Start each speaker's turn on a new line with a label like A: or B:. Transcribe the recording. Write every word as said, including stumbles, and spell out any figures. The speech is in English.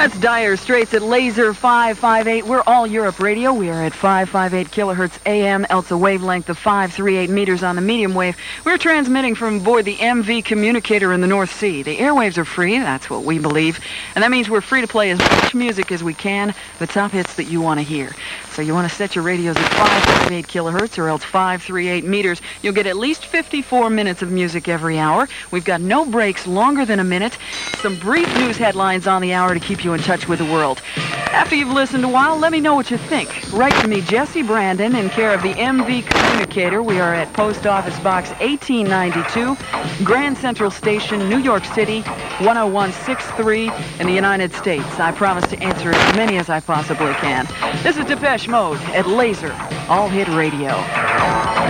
A: That's Dire Straits at Laser five five eight. We're all Europe radio. We are at five five eight kilohertz A M. It's a wavelength of five three eight meters on the medium wave. We're transmitting from aboard the M V communicator in the North Sea. The airwaves are free. That's what we believe. And that means we're free to play as much music as we can, the top hits that you want to hear. So you want to set your radios at five five eight kilohertz or else five three eight meters. You'll get at least fifty-four minutes of music every hour. We've got no breaks longer than a minute. Some brief news headlines on the hour to keep you in touch with the world. After you've listened a while, let me know what you think. Write to me, Jesse Brandon, in care of the M V Communicator. We are at Post Office Box eighteen ninety-two, Grand Central Station, New York City, one oh one six three in the United States. I promise to answer as many as I possibly can. This is Depeche Mode at Laser All Hit Radio.